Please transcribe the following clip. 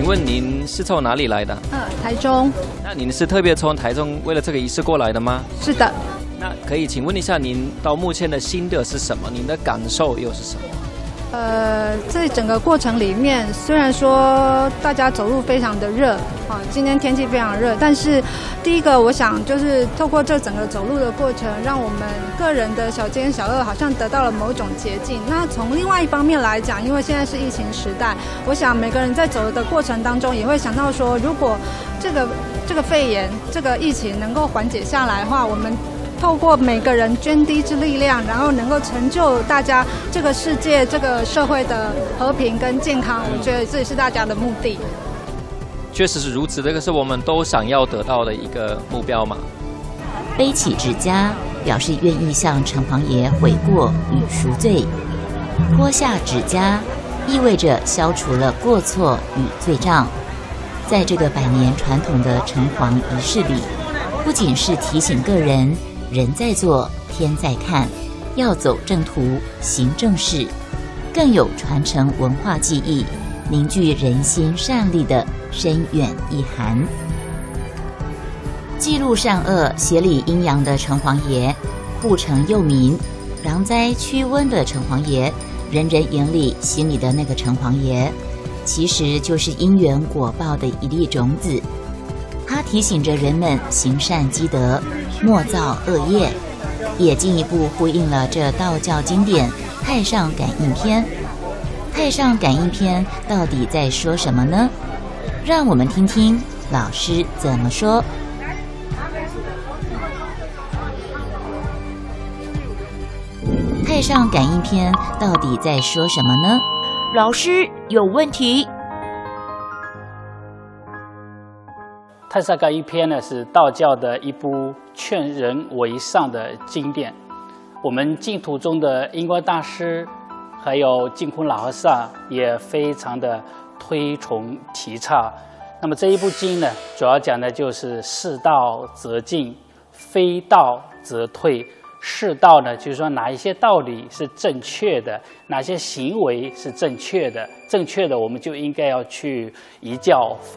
问您是从哪里来的？ 台中。 那您是特别从台中为了这个仪式过来的吗？ 是的。 那可以请问一下您到目前的心得是什么？您的感受又是什么？ 在整个过程里面，虽然说大家走路非常的热啊，今天天气非常热，但是第一个我想就是透过这整个走路的过程，让我们个人的小奸小恶好像得到了某种捷径。那从另外一方面来讲，因为现在是疫情时代，我想每个人在走的过程当中也会想到说，如果这个肺炎这个疫情能够缓解下来的话，我们透过每个人涓滴之力量，然后能够成就大家这个世界、这个社会的和平跟健康，我觉得这也是大家的目的。 确实是如此，这个是我们都想要得到的一个目标嘛。 背起指甲，表示愿意向城隍爷悔过与赎罪；脱下指甲，意味着消除了过错与罪障。在这个100年传统的城隍仪式里，不仅是提醒个人人在做天在看，要走正途行正事，更有传承文化技艺，凝聚人心善力的深远意涵。记录善恶协理阴阳的城隍爷，护城佑民攘灾驱瘟的城隍爷，人人眼里心里的那个城隍爷，其实就是因缘果报的一粒种子。它提醒着人们行善积德，莫造恶业，也进一步呼应了这道教经典《太上感应篇》。太上感应篇到底在说什么呢？让我们听听老师怎么说。太上感应篇到底在说什么呢？老师有问题。 太上感应篇呢，是道教的一部劝人为上的经典。我们净土中的印光大师，还有净空老和尚也非常的推崇提倡。那么这一部经呢，主要讲的就是是道则进，非道则退。是道呢，就是说哪一些道理是正确的，哪些行为是正确的，我们就应该要去依教奉